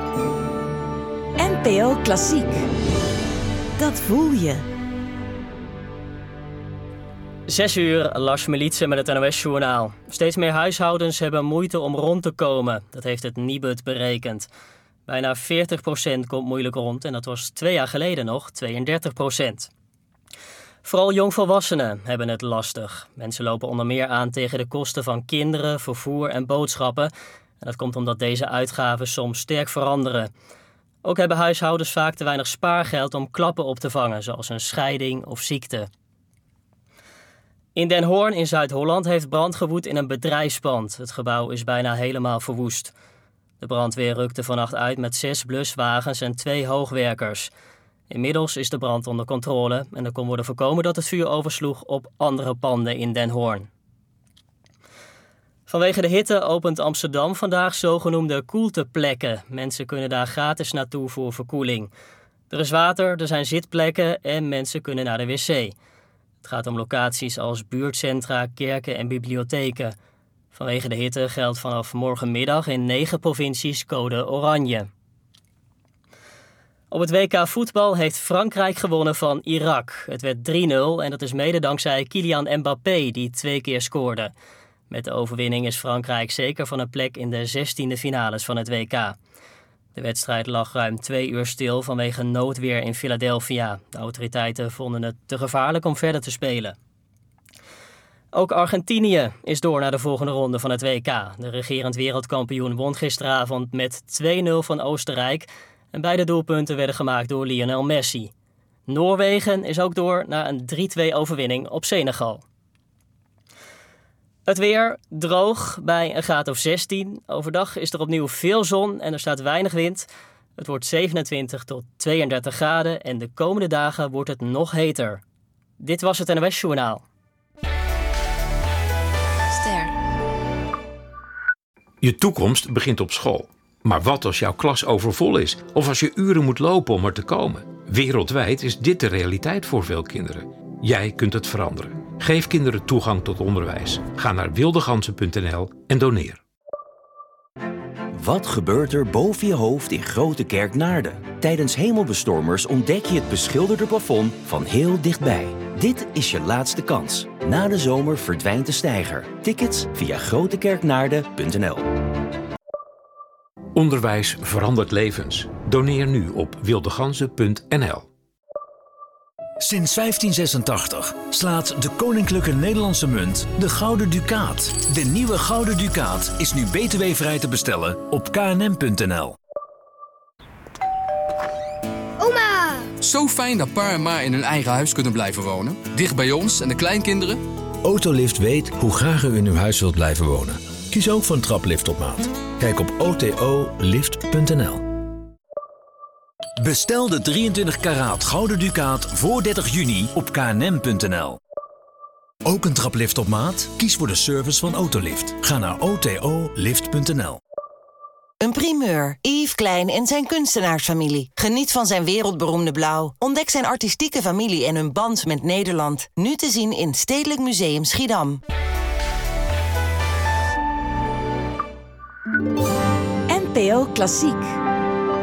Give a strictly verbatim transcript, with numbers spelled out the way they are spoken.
N P O Klassiek. Dat voel je. Zes uur, Lars Militse met het N O S-journaal. Steeds meer huishoudens hebben moeite om rond te komen. Dat heeft het Nibud berekend. Bijna veertig procent komt moeilijk rond en dat was twee jaar geleden nog tweeëndertig procent. Vooral jongvolwassenen hebben het lastig. Mensen lopen onder meer aan tegen de kosten van kinderen, vervoer en boodschappen. En dat komt omdat deze uitgaven soms sterk veranderen. Ook hebben huishoudens vaak te weinig spaargeld om klappen op te vangen, zoals een scheiding of ziekte. In Den Hoorn in Zuid-Holland heeft brand gewoed in een bedrijfspand. Het gebouw is bijna helemaal verwoest. De brandweer rukte vannacht uit met zes bluswagens en twee hoogwerkers. Inmiddels is de brand onder controle en er kon worden voorkomen dat het vuur oversloeg op andere panden in Den Hoorn. Vanwege de hitte opent Amsterdam vandaag zogenoemde koelteplekken. Mensen kunnen daar gratis naartoe voor verkoeling. Er is water, er zijn zitplekken en mensen kunnen naar de wc. Het gaat om locaties als buurtcentra, kerken en bibliotheken. Vanwege de hitte geldt vanaf morgenmiddag in negen provincies code oranje. Op het W K voetbal heeft Frankrijk gewonnen van Irak. Het werd drie nul en dat is mede dankzij Kylian Mbappé die twee keer scoorde. Met de overwinning is Frankrijk zeker van een plek in de zestiende finales van het W K. De wedstrijd lag ruim twee uur stil vanwege noodweer in Philadelphia. De autoriteiten vonden het te gevaarlijk om verder te spelen. Ook Argentinië is door naar de volgende ronde van het W K. De regerend wereldkampioen won gisteravond met twee nul van Oostenrijk. En beide doelpunten werden gemaakt door Lionel Messi. Noorwegen is ook door naar een drie twee overwinning op Senegal. Het weer droog bij een graad of zestien. Overdag is er opnieuw veel zon en er staat weinig wind. Het wordt zevenentwintig tot tweeëndertig graden en de komende dagen wordt het nog heter. Dit was het N O S-journaal. Ster. Je toekomst begint op school. Maar wat als jouw klas overvol is? Of als je uren moet lopen om er te komen? Wereldwijd is dit de realiteit voor veel kinderen. Jij kunt het veranderen. Geef kinderen toegang tot onderwijs. Ga naar wildegansen punt n l en doneer. Wat gebeurt er boven je hoofd in Grote Kerk Naarden? Tijdens hemelbestormers ontdek je het beschilderde plafond van heel dichtbij. Dit is je laatste kans. Na de zomer verdwijnt de steiger. Tickets via grotekerknaarden punt n l. Onderwijs verandert levens. Doneer nu op wildegansen punt n l. Sinds vijftien zesentachtig slaat de Koninklijke Nederlandse Munt de Gouden Ducaat. De nieuwe Gouden Ducaat is nu b t w-vrij te bestellen op k n m punt n l. Oma! Zo fijn dat pa en ma in hun eigen huis kunnen blijven wonen. Dicht bij ons en de kleinkinderen. Autolift weet hoe graag u in uw huis wilt blijven wonen. Kies ook voor een traplift op maat. Kijk op o t o lift punt n l. Bestel de drieëntwintig karaat Gouden Ducaat voor dertig juni op k n m punt n l. Ook een traplift op maat? Kies voor de service van Autolift. Ga naar o t o lift punt n l. Een primeur. Yves Klein en zijn kunstenaarsfamilie. Geniet van zijn wereldberoemde blauw. Ontdek zijn artistieke familie en hun band met Nederland. Nu te zien in Stedelijk Museum Schiedam. N P O Klassiek.